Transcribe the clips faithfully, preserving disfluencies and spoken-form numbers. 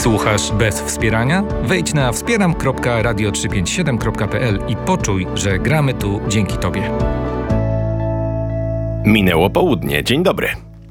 Słuchasz bez wspierania? Wejdź na wspieram kropka radio trzysta pięćdziesiąt siedem kropka p l i poczuj, że gramy tu dzięki Tobie. Minęło południe. Dzień dobry.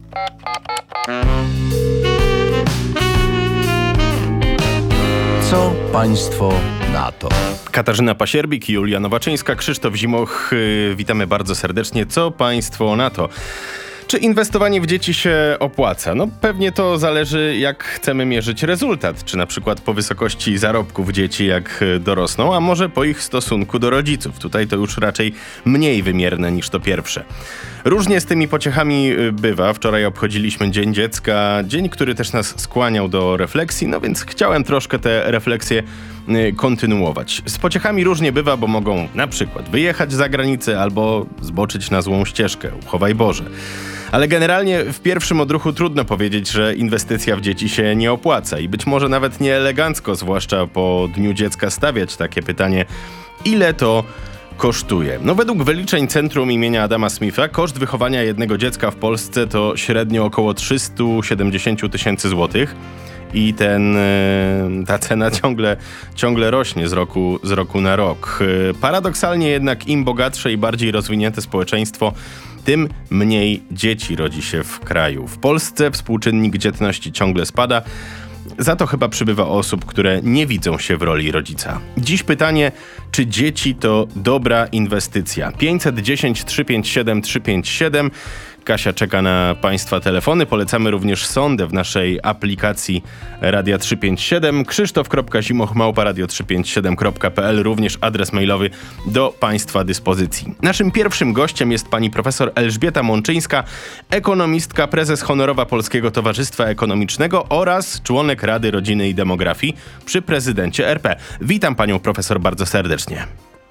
Co państwo na to? Katarzyna Pasierbik, Julia Nowaczyńska, Krzysztof Zimoch. Yy, witamy bardzo serdecznie. Co państwo na to? Czy inwestowanie w dzieci się opłaca? No pewnie to zależy, jak chcemy mierzyć rezultat. Czy na przykład po wysokości zarobków dzieci, jak dorosną, a może po ich stosunku do rodziców. Tutaj to już raczej mniej wymierne niż to pierwsze. Różnie z tymi pociechami bywa. Wczoraj obchodziliśmy Dzień Dziecka, dzień, który też nas skłaniał do refleksji, no więc chciałem troszkę te refleksje kontynuować. Z pociechami różnie bywa, bo mogą na przykład wyjechać za granicę albo zboczyć na złą ścieżkę. Uchowaj Boże. Ale generalnie w pierwszym odruchu trudno powiedzieć, że inwestycja w dzieci się nie opłaca i być może nawet nie elegancko, zwłaszcza po Dniu Dziecka, stawiać takie pytanie, ile to kosztuje. No według wyliczeń Centrum imienia Adama Smitha koszt wychowania jednego dziecka w Polsce to średnio około trzysta siedemdziesiąt tysięcy złotych. I ten, ta cena ciągle, ciągle rośnie z roku, z roku na rok. Paradoksalnie jednak im bogatsze i bardziej rozwinięte społeczeństwo, tym mniej dzieci rodzi się w kraju. W Polsce współczynnik dzietności ciągle spada, za to chyba przybywa osób, które nie widzą się w roli rodzica. Dziś pytanie, czy dzieci to dobra inwestycja? pięćset dziesięć trzysta pięćdziesiąt siedem trzysta pięćdziesiąt siedem. Kasia czeka na Państwa telefony. Polecamy również sondę w naszej aplikacji Radia trzysta pięćdziesiąt siedem. Krzysztof kropka zimoch małpa radio trzysta pięćdziesiąt siedem kropka p l. Również adres mailowy do Państwa dyspozycji. Naszym pierwszym gościem jest pani profesor Elżbieta Mączyńska, ekonomistka, prezes honorowa Polskiego Towarzystwa Ekonomicznego oraz członek Rady Rodziny i Demografii przy prezydencie R P. Witam panią profesor bardzo serdecznie.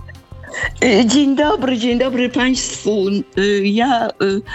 Dzień dobry, dzień dobry Państwu. Ja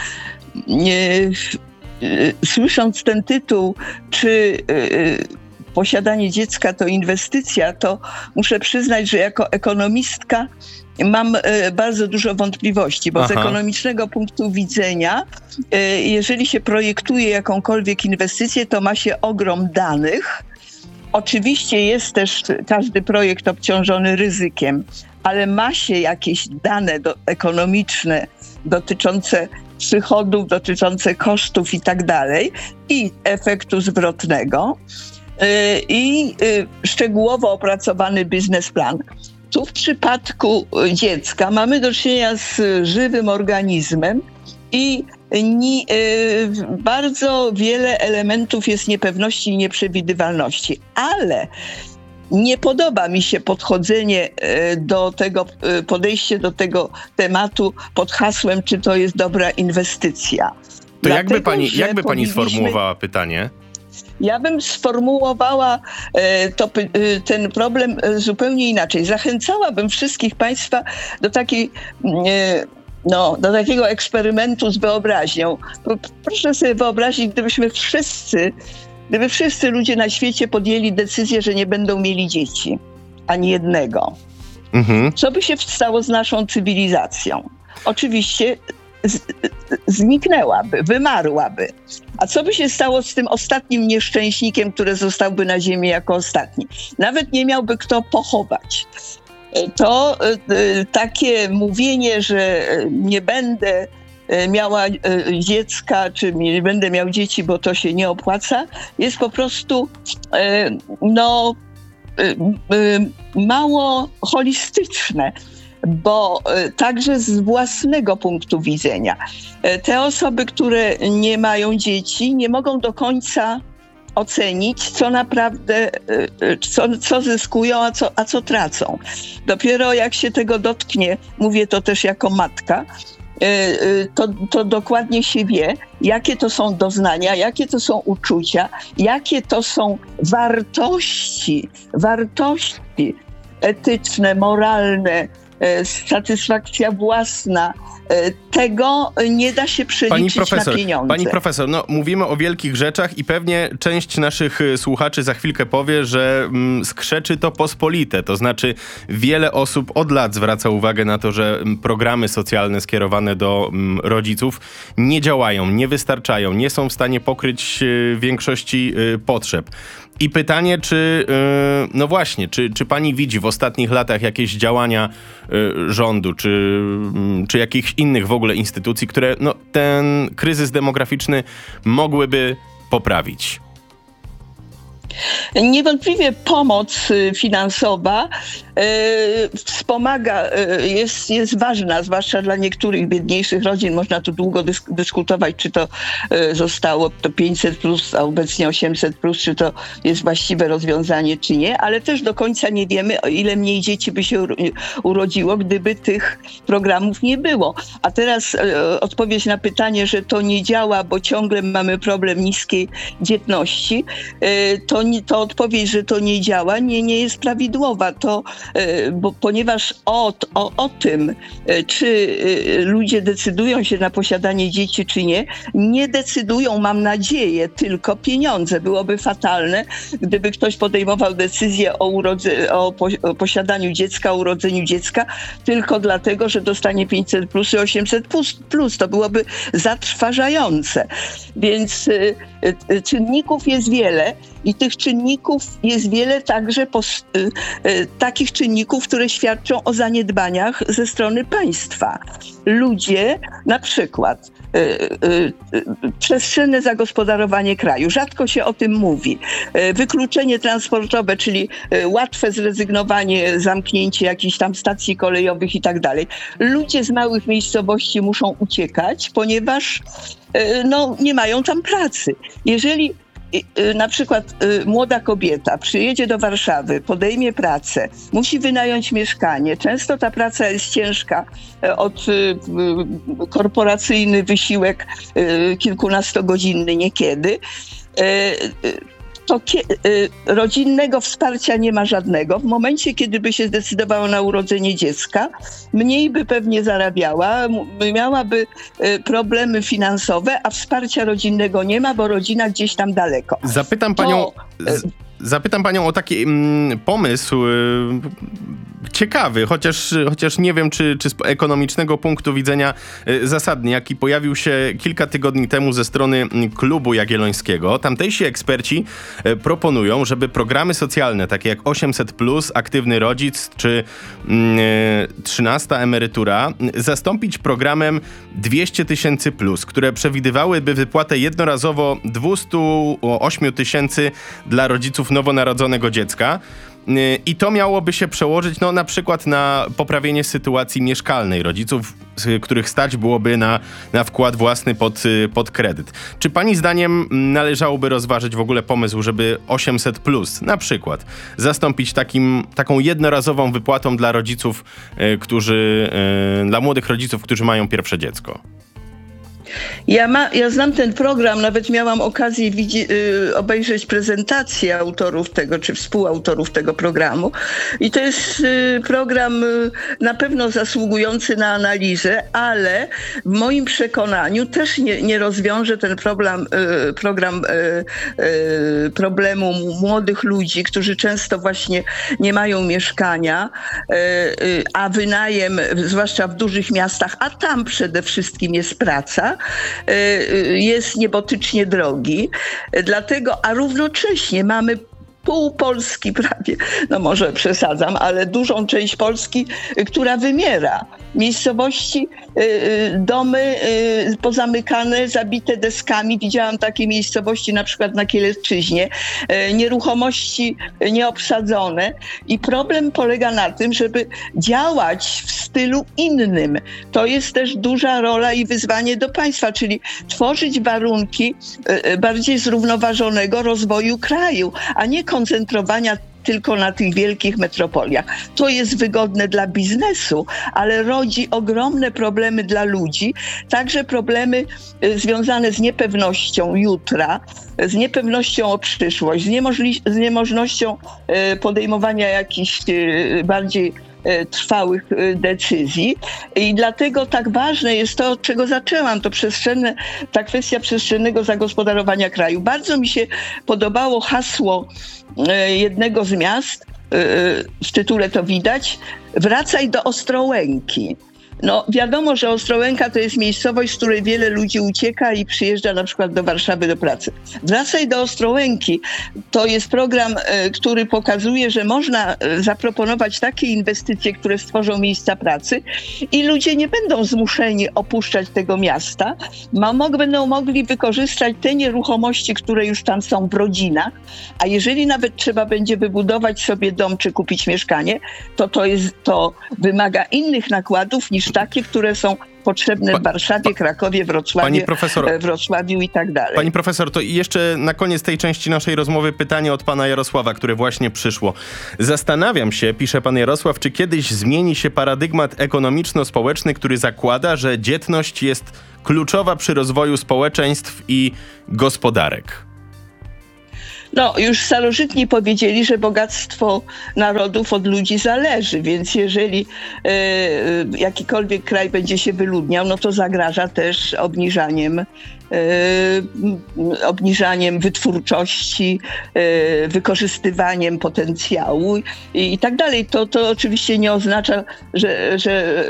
nie, słysząc ten tytuł, czy posiadanie dziecka to inwestycja, to muszę przyznać, że jako ekonomistka mam bardzo dużo wątpliwości, bo Aha. z ekonomicznego punktu widzenia, jeżeli się projektuje jakąkolwiek inwestycję, to ma się ogrom danych. Oczywiście jest też każdy projekt obciążony ryzykiem, ale ma się jakieś dane do, ekonomiczne dotyczące przychodów, dotyczące kosztów i tak dalej i efektu zwrotnego yy, i yy, szczegółowo opracowany biznesplan. Tu w przypadku dziecka mamy do czynienia z żywym organizmem i nie, yy, bardzo wiele elementów jest niepewności i nieprzewidywalności, ale nie podoba mi się podchodzenie do tego, podejście do tego tematu pod hasłem, czy to jest dobra inwestycja. To Dlatego, jakby pani, jakby pani powinniśmy... sformułowała pytanie? Ja bym sformułowała to, ten problem zupełnie inaczej. Zachęcałabym wszystkich Państwa do takiej, no, do takiego eksperymentu z wyobraźnią. Proszę sobie wyobrazić, gdybyśmy wszyscy Gdyby wszyscy ludzie na świecie podjęli decyzję, że nie będą mieli dzieci, ani jednego, mhm. co by się stało z naszą cywilizacją? Oczywiście z, zniknęłaby, wymarłaby. A co by się stało z tym ostatnim nieszczęśnikiem, który zostałby na ziemi jako ostatni? Nawet nie miałby kto pochować. To y, takie mówienie, że nie będę miała dziecka, czy nie będę miał dzieci, bo to się nie opłaca, jest po prostu no, mało holistyczne, bo także z własnego punktu widzenia te osoby, które nie mają dzieci, nie mogą do końca ocenić, co naprawdę, co, co zyskują, a co, a co tracą. Dopiero jak się tego dotknie, mówię to też jako matka, To, to dokładnie się wie, jakie to są doznania, jakie to są uczucia, jakie to są wartości, wartości etyczne, moralne, satysfakcja własna. Tego nie da się przeliczyć pani profesor, na pieniądze. Pani profesor, no mówimy o wielkich rzeczach i pewnie część naszych słuchaczy za chwilkę powie, że mm, skrzeczy to pospolite. To znaczy wiele osób od lat zwraca uwagę na to, że programy socjalne skierowane do mm, rodziców nie działają, nie wystarczają, nie są w stanie pokryć y, większości y, potrzeb. I pytanie, czy, yy, no właśnie, czy, czy pani widzi w ostatnich latach jakieś działania yy, rządu, czy, yy, czy jakichś innych w ogóle instytucji, które no, ten kryzys demograficzny mogłyby poprawić? Niewątpliwie pomoc finansowa e, wspomaga, e, jest, jest ważna, zwłaszcza dla niektórych biedniejszych rodzin. Można tu długo dysk- dyskutować, czy to e, zostało to pięćset plus, a obecnie osiemset plus, czy to jest właściwe rozwiązanie, czy nie, ale też do końca nie wiemy, o ile mniej dzieci by się uro- urodziło, gdyby tych programów nie było. A teraz e, odpowiedź na pytanie, że to nie działa, bo ciągle mamy problem niskiej dzietności, e, to to odpowiedź, że to nie działa, nie, nie jest prawidłowa. To, bo, ponieważ o, o, o tym, czy ludzie decydują się na posiadanie dzieci, czy nie, nie decydują, mam nadzieję, tylko pieniądze. Byłoby fatalne, gdyby ktoś podejmował decyzję o, urodze, o, po, o posiadaniu dziecka, o urodzeniu dziecka, tylko dlatego, że dostanie pięćset plus i osiemset plus, plus. To byłoby zatrważające. Więc y, y, czynników jest wiele. I tych czynników jest wiele także pos, y, y, takich czynników, które świadczą o zaniedbaniach ze strony państwa. Ludzie, na przykład y, y, y, przestrzenne zagospodarowanie kraju, rzadko się o tym mówi. Y, wykluczenie transportowe, czyli y, łatwe zrezygnowanie, zamknięcie jakichś tam stacji kolejowych i tak dalej. Ludzie z małych miejscowości muszą uciekać, ponieważ y, no, nie mają tam pracy. Jeżeli na przykład y, młoda kobieta przyjedzie do Warszawy, podejmie pracę, musi wynająć mieszkanie. Często ta praca jest ciężka, y, od y, y, korporacyjny wysiłek y, kilkunastogodzinny niekiedy. Y, y, to kie- y, rodzinnego wsparcia nie ma żadnego. W momencie, kiedy by się zdecydowała na urodzenie dziecka, mniej by pewnie zarabiała, m- miałaby y, problemy finansowe, a wsparcia rodzinnego nie ma, bo rodzina gdzieś tam daleko. Zapytam panią, To, z, zapytam panią o taki mm, pomysł y, ciekawy, chociaż, chociaż nie wiem, czy, czy z ekonomicznego punktu widzenia y, zasadny, jaki pojawił się kilka tygodni temu ze strony Klubu Jagiellońskiego. Tamtejsi eksperci y, proponują, żeby programy socjalne, takie jak osiemset plus, Aktywny Rodzic czy y, trzynasta emerytura, y, zastąpić programem dwieście tysięcy plus, które przewidywałyby wypłatę jednorazowo dwieście osiem tysięcy dla rodziców nowonarodzonego dziecka. I to miałoby się przełożyć no, na przykład na poprawienie sytuacji mieszkalnej rodziców, których stać byłoby na, na wkład własny pod, pod kredyt. Czy pani zdaniem należałoby rozważyć w ogóle pomysł, żeby osiemset plus na przykład zastąpić takim, taką jednorazową wypłatą dla rodziców, którzy, dla młodych rodziców, którzy mają pierwsze dziecko? Ja, ma, ja znam ten program, nawet miałam okazję widzi, y, obejrzeć prezentację autorów tego, czy współautorów tego programu. I to jest y, program y, na pewno zasługujący na analizę, ale w moim przekonaniu też nie, nie rozwiąże ten problem, y, program y, y, problemu młodych ludzi, którzy często właśnie nie mają mieszkania, y, y, a wynajem, zwłaszcza w dużych miastach, a tam przede wszystkim jest praca, jest niebotycznie drogi, dlatego, a równocześnie mamy pół Polski prawie, no może przesadzam, ale dużą część Polski, która wymiera. Miejscowości, domy pozamykane, zabite deskami. Widziałam takie miejscowości na przykład na Kielecczyźnie. Nieruchomości nieobsadzone. I problem polega na tym, żeby działać w stylu innym. To jest też duża rola i wyzwanie do państwa, czyli tworzyć warunki bardziej zrównoważonego rozwoju kraju, a nie koncentrowania tylko na tych wielkich metropoliach. To jest wygodne dla biznesu, ale rodzi ogromne problemy dla ludzi, także problemy y, związane z niepewnością jutra, z niepewnością o przyszłość, z, niemożli- z niemożnością y, podejmowania jakichś y, bardziej trwałych decyzji i dlatego tak ważne jest to, od czego zaczęłam, to przestrzenne, ta kwestia przestrzennego zagospodarowania kraju. Bardzo mi się podobało hasło jednego z miast, w tytule to widać, wracaj do Ostrołęki. No wiadomo, że Ostrołęka to jest miejscowość, z której wiele ludzi ucieka i przyjeżdża na przykład do Warszawy do pracy. Wracaj do Ostrołęki. To jest program, który pokazuje, że można zaproponować takie inwestycje, które stworzą miejsca pracy i ludzie nie będą zmuszeni opuszczać tego miasta. Mog, będą mogli wykorzystać te nieruchomości, które już tam są w rodzinach, a jeżeli nawet trzeba będzie wybudować sobie dom czy kupić mieszkanie, to to, jest, to wymaga innych nakładów niż takie, które są potrzebne w Warszawie, Krakowie, Wrocławiu, profesor, Wrocławiu i tak dalej. Pani profesor, to jeszcze na koniec tej części naszej rozmowy pytanie od pana Jarosława, które właśnie przyszło. Zastanawiam się, pisze pan Jarosław, czy kiedyś zmieni się paradygmat ekonomiczno-społeczny, który zakłada, że dzietność jest kluczowa przy rozwoju społeczeństw i gospodarek. No, już starożytni powiedzieli, że bogactwo narodów od ludzi zależy, więc jeżeli e, jakikolwiek kraj będzie się wyludniał, no to zagraża też obniżaniem e, obniżaniem wytwórczości, e, wykorzystywaniem potencjału i, i tak dalej. To, to oczywiście nie oznacza, że, że,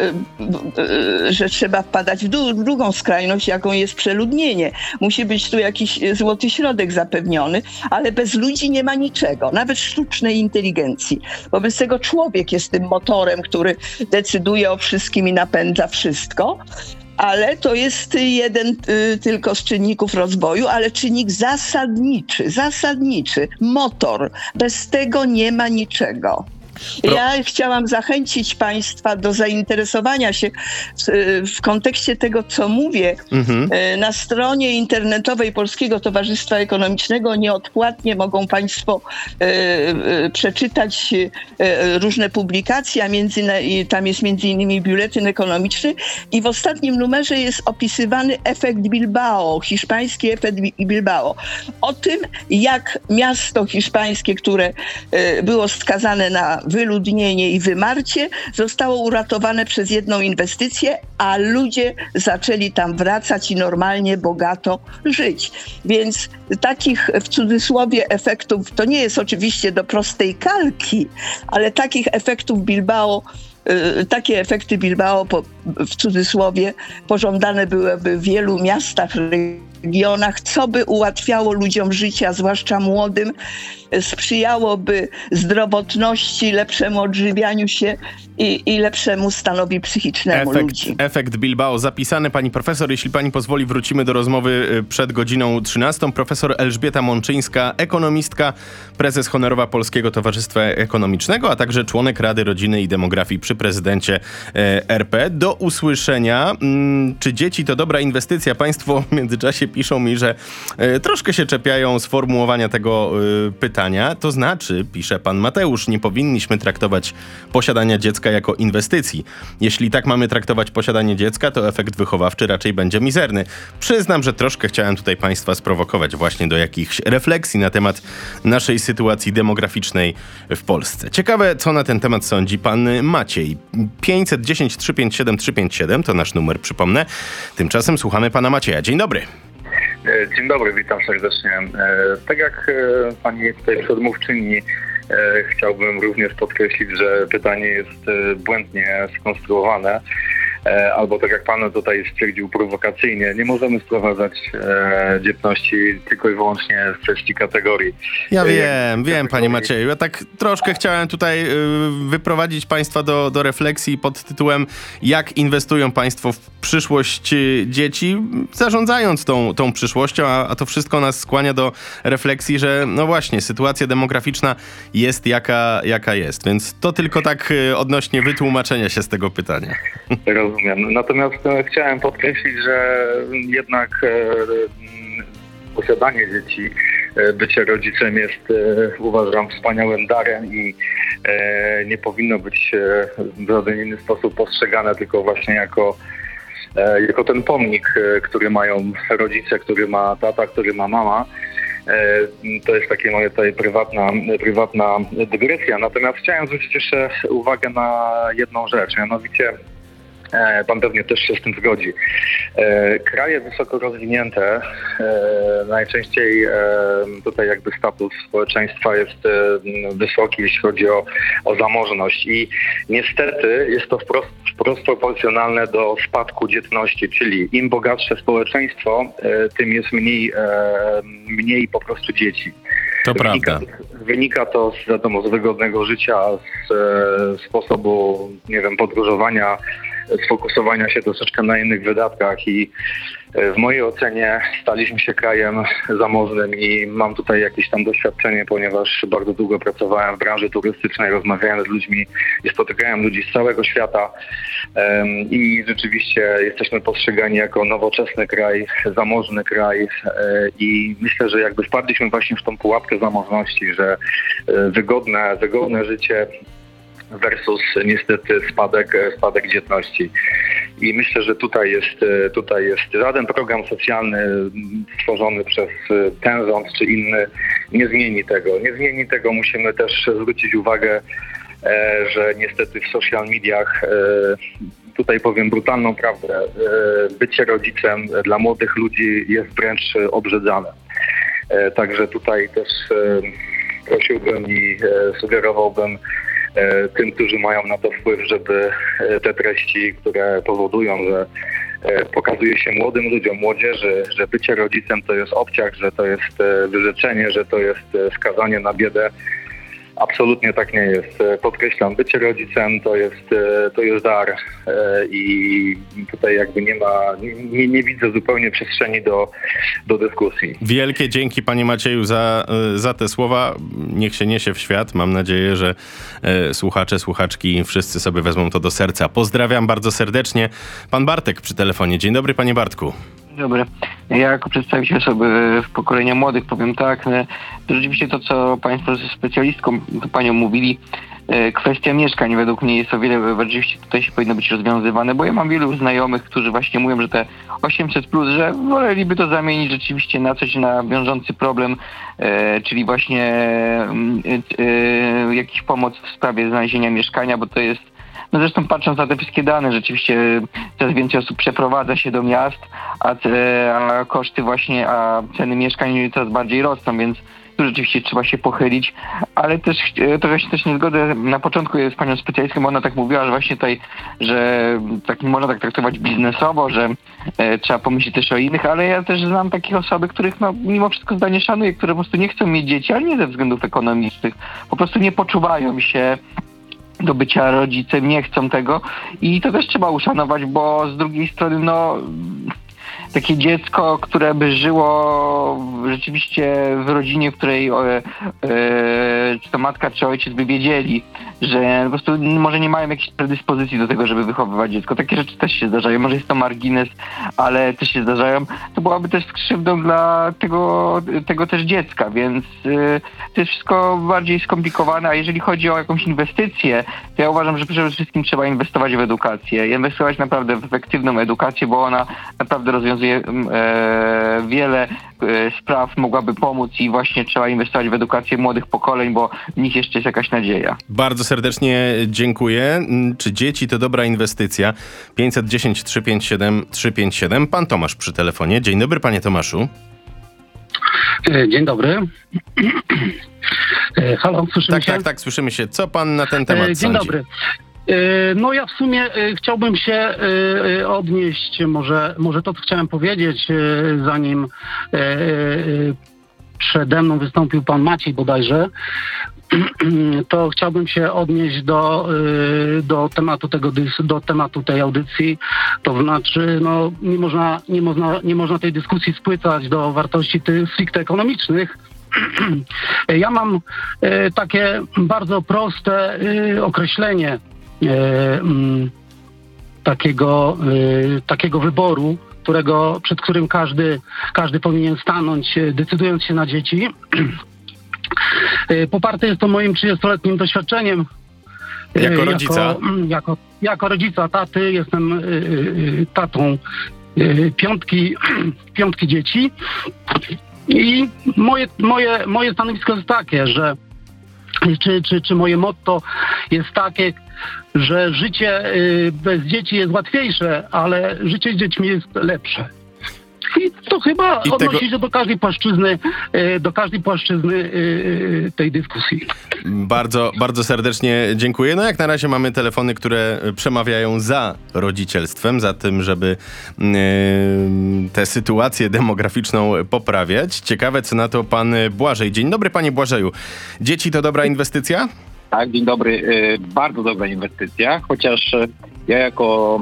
e, że trzeba wpadać w, du- w drugą skrajność, jaką jest przeludnienie. Musi być tu jakiś złoty środek zapewniony, ale bez ludzi nie ma niczego, nawet sztucznej inteligencji. Wobec tego człowiek jest tym motorem, który decyduje o wszystkim i napędza wszystko. Ale to jest jeden y, tylko z czynników rozwoju, ale czynnik zasadniczy, zasadniczy, motor. Bez tego nie ma niczego. Pro... Ja chciałam zachęcić państwa do zainteresowania się w, w kontekście tego, co mówię. Mhm. Na stronie internetowej Polskiego Towarzystwa Ekonomicznego nieodpłatnie mogą państwo e, e, przeczytać e, różne publikacje, a między, tam jest między innymi biuletyn ekonomiczny i w ostatnim numerze jest opisywany efekt Bilbao, hiszpański efekt Bilbao. O tym, jak miasto hiszpańskie, które e, było skazane na wyludnienie i wymarcie, zostało uratowane przez jedną inwestycję, a ludzie zaczęli tam wracać i normalnie, bogato żyć. Więc takich w cudzysłowie efektów, to nie jest oczywiście do prostej kalki, ale takich efektów Bilbao, takie efekty Bilbao po, w cudzysłowie pożądane byłyby w wielu miastach, regionach, co by ułatwiało ludziom życie, a zwłaszcza młodym, sprzyjałoby zdrowotności, lepszemu odżywianiu się i, i lepszemu stanowi psychicznemu efekt, ludzi. Efekt Bilbao zapisany. Pani profesor, jeśli pani pozwoli, wrócimy do rozmowy przed godziną trzynastą. Profesor Elżbieta Mączyńska, ekonomistka, prezes honorowa Polskiego Towarzystwa Ekonomicznego, a także członek Rady Rodziny i Demografii przy prezydencie R P. Do usłyszenia. Czy dzieci to dobra inwestycja? Państwo w międzyczasie piszą mi, że troszkę się czepiają sformułowania tego pytania. To znaczy, pisze pan Mateusz, nie powinniśmy traktować posiadania dziecka jako inwestycji. Jeśli tak mamy traktować posiadanie dziecka, to efekt wychowawczy raczej będzie mizerny. Przyznam, że troszkę chciałem tutaj państwa sprowokować właśnie do jakichś refleksji na temat naszej sytuacji demograficznej w Polsce. Ciekawe, co na ten temat sądzi pan Maciej. pięćset dziesięć trzysta pięćdziesiąt siedem trzysta pięćdziesiąt siedem to nasz numer, przypomnę. Tymczasem słuchamy pana Macieja. Dzień dobry. Dzień dobry, witam serdecznie. Tak jak pani tutaj przedmówczyni, chciałbym również podkreślić, że pytanie jest błędnie skonstruowane. Albo tak jak pan tutaj stwierdził prowokacyjnie, nie możemy sprowadzać e, dzietności tylko i wyłącznie z kwestii kategorii. Ja wiem, wiem panie Macieju. Ja tak troszkę chciałem tutaj y, wyprowadzić państwa do, do refleksji pod tytułem jak inwestują państwo w przyszłość dzieci, zarządzając tą, tą przyszłością, a, a to wszystko nas skłania do refleksji, że no właśnie, sytuacja demograficzna jest jaka, jaka jest. Więc to tylko tak y, odnośnie wytłumaczenia się z tego pytania. Rozumiem. Natomiast e, chciałem podkreślić, że jednak e, posiadanie dzieci, e, bycie rodzicem jest, e, uważam, wspaniałym darem i e, nie powinno być e, w żaden inny sposób postrzegane tylko właśnie jako, e, jako ten pomnik, e, który mają rodzice, który ma tata, który ma mama. E, to jest takie moje tutaj prywatna, prywatna dygresja. Natomiast chciałem zwrócić jeszcze uwagę na jedną rzecz, mianowicie Pan pewnie też się z tym zgodzi. Kraje wysoko rozwinięte, najczęściej tutaj jakby status społeczeństwa jest wysoki, jeśli chodzi o, o zamożność i niestety jest to wprost, wprost proporcjonalne do spadku dzietności, czyli im bogatsze społeczeństwo, tym jest mniej, mniej po prostu dzieci. To wynika, prawda. Wynika to z, wiadomo, z wygodnego życia, z e, sposobu, nie wiem, podróżowania, sfokusowania się troszeczkę na innych wydatkach i e, w mojej ocenie staliśmy się krajem zamożnym i mam tutaj jakieś tam doświadczenie, ponieważ bardzo długo pracowałem w branży turystycznej, rozmawiałem z ludźmi i spotykałem ludzi z całego świata e, i rzeczywiście jesteśmy postrzegani jako nowoczesny kraj, zamożny kraj e, i myślę, że jakby wpadliśmy właśnie w tą pułapkę zamożności, że e, wygodne, wygodne życie versus niestety spadek, spadek dzietności. I myślę, że tutaj jest, tutaj jest żaden program socjalny stworzony przez ten rząd czy inny nie zmieni tego. Nie zmieni tego. Musimy też zwrócić uwagę, że niestety w social mediach, tutaj powiem brutalną prawdę, bycie rodzicem dla młodych ludzi jest wręcz obrzydzane. Także tutaj też prosiłbym i sugerowałbym tym, którzy mają na to wpływ, żeby te treści, które powodują, że pokazuje się młodym ludziom, młodzieży, że bycie rodzicem to jest obciach, że to jest wyrzeczenie, że to jest skazanie na biedę. Absolutnie tak nie jest. Podkreślam, bycie rodzicem to jest, to jest dar i tutaj jakby nie ma, nie, nie widzę zupełnie przestrzeni do, do dyskusji. Wielkie dzięki, panie Macieju, za, za te słowa. Niech się niesie w świat. Mam nadzieję, że e, słuchacze, słuchaczki wszyscy sobie wezmą to do serca. Pozdrawiam bardzo serdecznie. Pan Bartek przy telefonie. Dzień dobry, panie Bartku. Dobry. Ja jako przedstawiciel osoby w pokolenia młodych powiem tak, to rzeczywiście to, co państwo ze specjalistką, to panią mówili, kwestia mieszkań według mnie jest o wiele rzeczywiście tutaj się powinno być rozwiązywane, bo ja mam wielu znajomych, którzy właśnie mówią, że te osiemset plus, że woleliby to zamienić rzeczywiście na coś, na wiążący problem, e, czyli właśnie e, e, jakiś pomoc w sprawie znalezienia mieszkania, bo to jest no zresztą patrząc na te wszystkie dane, rzeczywiście coraz więcej osób przeprowadza się do miast, a, a koszty właśnie, a ceny mieszkań coraz bardziej rosną, więc tu rzeczywiście trzeba się pochylić, ale też trochę się też nie zgodzę. Na początku z panią specjalistką, ona tak mówiła, że właśnie tutaj, że tak nie można tak traktować biznesowo, że e, trzeba pomyśleć też o innych, ale ja też znam takie osoby, których no mimo wszystko zdanie szanuję, które po prostu nie chcą mieć dzieci, ale nie ze względów ekonomicznych, po prostu nie poczuwają się do bycia rodzicem, nie chcą tego i to też trzeba uszanować, bo z drugiej strony no takie dziecko, które by żyło rzeczywiście w rodzinie, w której e, e, czy to matka, czy ojciec by wiedzieli, że po prostu może nie mają jakiejś predyspozycji do tego, żeby wychowywać dziecko. Takie rzeczy też się zdarzają. Może jest to margines, ale też się zdarzają. To byłaby też krzywdą dla tego, tego też dziecka, więc e, to jest wszystko bardziej skomplikowane, a jeżeli chodzi o jakąś inwestycję, to ja uważam, że przede wszystkim trzeba inwestować w edukację. Inwestować naprawdę w efektywną edukację, bo ona naprawdę rozwiązuje e, wiele e, spraw, mogłaby pomóc i właśnie trzeba inwestować w edukację młodych pokoleń, bo w nich jeszcze jest jakaś nadzieja. Bardzo serdecznie dziękuję. Czy dzieci to dobra inwestycja? pięćset dziesięć trzysta pięćdziesiąt siedem trzysta pięćdziesiąt siedem. Pan Tomasz przy telefonie. Dzień dobry, panie Tomaszu. Dzień dobry. Halo, słyszymy tak, się? Tak, tak, słyszymy się. Co pan na ten temat Dzień sądzi? dobry. No ja w sumie chciałbym się odnieść, może, może to, co chciałem powiedzieć, zanim przede mną wystąpił pan Maciej bodajże, to chciałbym się odnieść do, do tematu tego, do tematu tej audycji. To znaczy, no nie można, nie można, nie można tej dyskusji spłycać do wartości tych stricte ekonomicznych. Ja mam takie bardzo proste określenie takiego, takiego wyboru, którego, przed którym każdy, każdy powinien stanąć, decydując się na dzieci. Poparte jest to moim trzydziestoletnim doświadczeniem. Jako rodzica? Jako, jako, jako rodzica taty, jestem tatą piątki, piątki dzieci. I moje, moje, moje stanowisko jest takie, że czy, czy, czy moje motto jest takie, że życie y, bez dzieci jest łatwiejsze, ale życie z dziećmi jest lepsze. I to chyba I odnosi tego... się do każdej płaszczyzny, y, do każdej płaszczyzny y, tej dyskusji. Bardzo, bardzo serdecznie dziękuję. No jak na razie mamy telefony, które przemawiają za rodzicielstwem, za tym, żeby yy, tę sytuację demograficzną poprawiać. Ciekawe, co na to pan Błażej. Dzień dobry, panie Błażeju. Dzieci to dobra inwestycja? Tak, dzień dobry. Y, bardzo dobra inwestycja, chociaż y, ja jako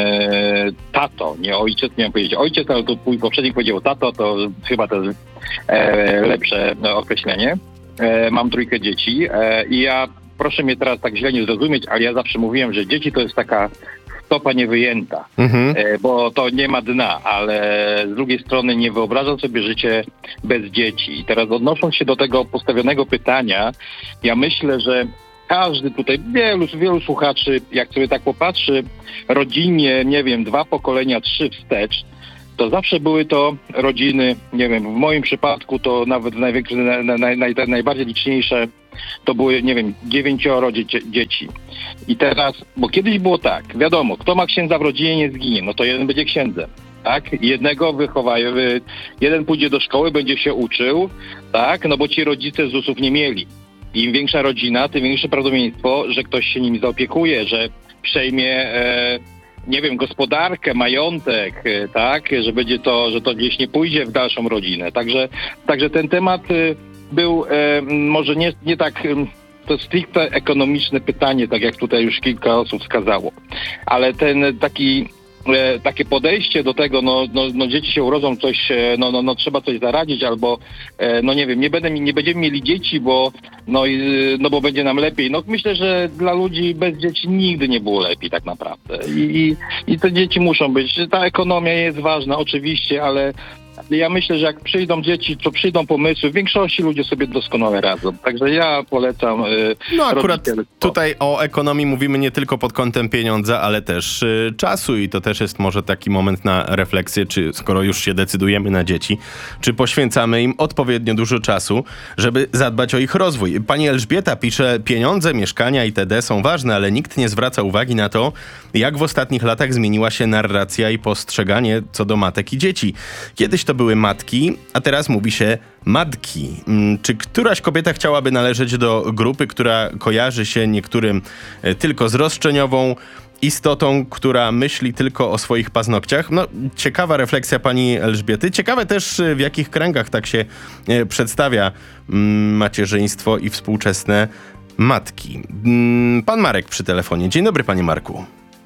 y, tato, nie ojciec, miałem powiedzieć ojciec, ale to mój poprzednik powiedział tato, to chyba to jest e, lepsze no, określenie. E, mam trójkę dzieci e, i ja, proszę mnie teraz tak źle nie zrozumieć, ale ja zawsze mówiłem, że dzieci to jest taka stopa niewyjęta, Mhm. e, bo to nie ma dna, ale z drugiej strony nie wyobrażam sobie życie bez dzieci. I teraz odnosząc się do tego postawionego pytania, ja myślę, że każdy tutaj, wielu, wielu słuchaczy, jak sobie tak popatrzy rodzinnie, nie wiem, dwa pokolenia, trzy wstecz, to zawsze były to rodziny, nie wiem, w moim przypadku to nawet największe, naj, naj, naj, najbardziej liczniejsze to były, nie wiem, dziewięcioro dzieci, dzieci. I teraz, bo kiedyś było tak, wiadomo, kto ma księdza w rodzinie nie zginie, no to jeden będzie księdzem, tak? Jednego wychowają, jeden pójdzie do szkoły, będzie się uczył, tak? No bo ci rodzice Z U S-ów nie mieli. Im większa rodzina, tym większe prawdopodobieństwo, że ktoś się nimi zaopiekuje, że przejmie, e, nie wiem, gospodarkę, majątek, e, tak, że będzie to, że to gdzieś nie pójdzie w dalszą rodzinę. Także, także ten temat e, był e, może nie, nie tak, e, to stricte ekonomiczne pytanie, tak jak tutaj już kilka osób wskazało, ale ten taki E, takie podejście do tego, no, no, no dzieci się urodzą, coś, e, no, no, no trzeba coś zaradzić, albo e, no nie wiem, nie, będę, nie będziemy mieli dzieci, bo no, i, no bo będzie nam lepiej. No myślę, że dla ludzi bez dzieci nigdy nie było lepiej tak naprawdę. I, i, i te dzieci muszą być. Ta ekonomia jest ważna oczywiście, ale ja myślę, że jak przyjdą dzieci, to przyjdą pomysły. W większości ludzie sobie doskonale radzą. Także ja polecam y, No akurat rodzicielstwo. tutaj o ekonomii mówimy nie tylko pod kątem pieniądza, ale też y, czasu i to też jest może taki moment na refleksję, czy skoro już się decydujemy na dzieci, czy poświęcamy im odpowiednio dużo czasu, żeby zadbać o ich rozwój. Pani Elżbieta pisze, pieniądze, mieszkania itd. Są ważne, ale nikt nie zwraca uwagi na to, jak w ostatnich latach zmieniła się narracja i postrzeganie co do matek i dzieci. Kiedyś to były matki, a teraz mówi się matki. Czy któraś kobieta chciałaby należeć do grupy, która kojarzy się niektórym tylko z roszczeniową istotą, która myśli tylko o swoich paznokciach? No, ciekawa refleksja pani Elżbiety. Ciekawe też, w jakich kręgach tak się przedstawia macierzyństwo i współczesne matki. Pan Marek przy telefonie. Dzień dobry, panie Marku.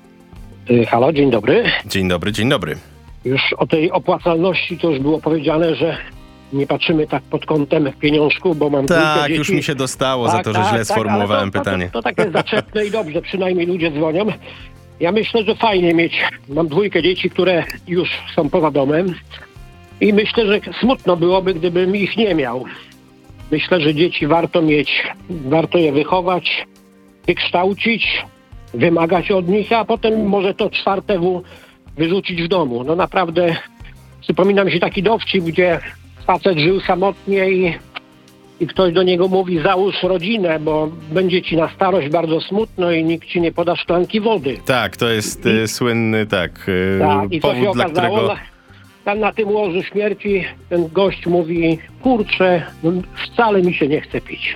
Halo, dzień dobry. Dzień dobry, dzień dobry. Już o tej opłacalności to już było powiedziane, że nie patrzymy tak pod kątem pieniążku, bo mam trójkę Tak, dzieci. już mi się dostało tak, za to, że tak, źle tak, sformułowałem ale to, pytanie. To, to, to takie zaczepne i dobrze, przynajmniej ludzie dzwonią. Ja myślę, że fajnie mieć, mam dwójkę dzieci, które już są poza domem i myślę, że smutno byłoby, gdybym ich nie miał. Myślę, że dzieci warto mieć, warto je wychować, wykształcić, wymagać od nich, a potem może to czwarte W wyrzucić w domu. No naprawdę przypomina mi się taki dowcip, gdzie facet żył samotnie i, i ktoś do niego mówi, załóż rodzinę, bo będzie ci na starość bardzo smutno i nikt ci nie poda szklanki wody. Tak, to jest I- y, słynny, tak, y, Tak, i co się powód, dla okazało? którego... Na, tam na tym łożu śmierci ten gość mówi, kurczę, no, wcale mi się nie chce pić.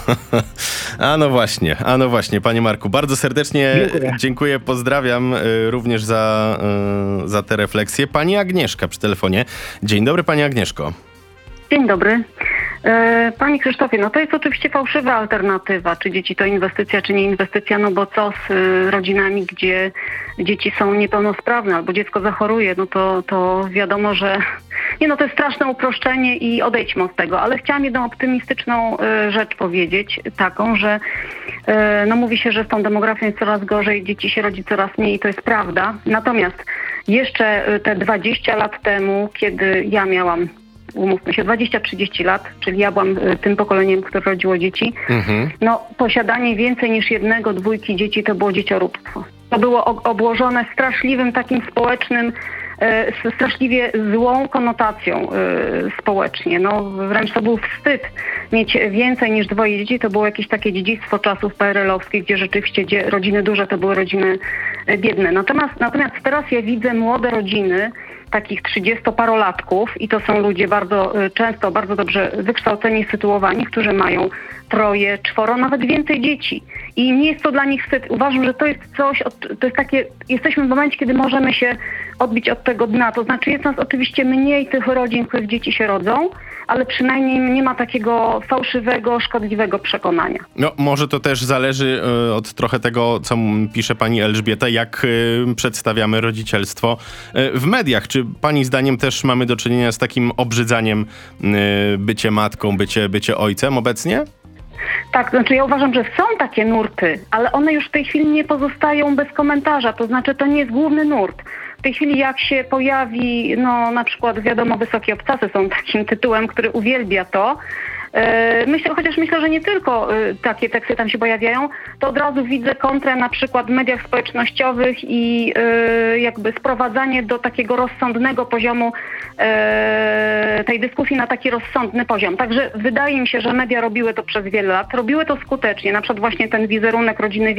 A no właśnie, a no właśnie, panie Marku, bardzo serdecznie Dziękuję. dziękuję, pozdrawiam y, również za, y, za te refleksje. Pani Agnieszka przy telefonie. Dzień dobry, pani Agnieszko. Dzień dobry. E, Panie Krzysztofie, no to jest oczywiście fałszywa alternatywa, czy dzieci to inwestycja, czy nie inwestycja, no bo co z y, rodzinami, gdzie dzieci są niepełnosprawne albo dziecko zachoruje, no to, to wiadomo, że nie no to jest straszne uproszczenie i odejdźmy od tego, ale chciałam jedną optymistyczną y, rzecz powiedzieć, taką, że y, no mówi się, że z tą demografią jest coraz gorzej, dzieci się rodzi coraz mniej i to jest prawda, natomiast jeszcze y, te dwadzieścia lat temu, kiedy ja miałam umówmy się, dwadzieścia trzydzieści lat, czyli ja byłam y, tym pokoleniem, które rodziło dzieci, Mhm. no posiadanie więcej niż jednego, dwójki dzieci to było dziecioróbstwo. To było o- obłożone straszliwym takim społecznym e, straszliwie złą konotacją e, społecznie. No, wręcz to był wstyd mieć więcej niż dwoje dzieci. To było jakieś takie dziedzictwo czasów P R L-owskich, gdzie rzeczywiście gdzie rodziny duże to były rodziny e, biedne. Natomiast, natomiast teraz ja widzę młode rodziny, takich trzydziestoparolatków i to są ludzie bardzo y, często bardzo dobrze wykształceni i sytuowani, którzy mają troje, czworo, nawet więcej dzieci. I nie jest to dla nich wstyd. Uważam, że to jest coś, od, to jest takie, jesteśmy w momencie, kiedy możemy się odbić od tego dna. To znaczy jest nas oczywiście mniej tych rodzin, w których dzieci się rodzą, ale przynajmniej nie ma takiego fałszywego, szkodliwego przekonania. No, może to też zależy y, od trochę tego, co m- pisze pani Elżbieta, jak y, przedstawiamy rodzicielstwo y, w mediach. Czy pani zdaniem też mamy do czynienia z takim obrzydzaniem y, bycie matką, bycie, bycie ojcem obecnie? Tak, znaczy ja uważam, że są takie nurty, ale one już w tej chwili nie pozostają bez komentarza, to znaczy to nie jest główny nurt. W tej chwili jak się pojawi, no na przykład wiadomo, Wysokie Obcasy są takim tytułem, który uwielbia to. Myślę, chociaż myślę, że nie tylko y, takie teksty tam się pojawiają, to od razu widzę kontrę na przykład w mediach społecznościowych i y, jakby sprowadzanie do takiego rozsądnego poziomu y, tej dyskusji na taki rozsądny poziom. Także wydaje mi się, że media robiły to przez wiele lat, robiły to skutecznie, na przykład właśnie ten wizerunek rodziny